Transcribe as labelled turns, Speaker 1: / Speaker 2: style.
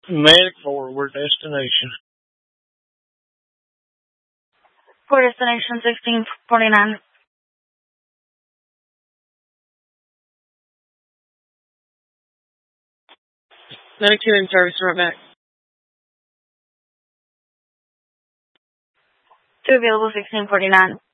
Speaker 1: Medic forward destination.
Speaker 2: For destination 1649.
Speaker 3: Medic 2 in service, right back.
Speaker 2: 2 available 1649.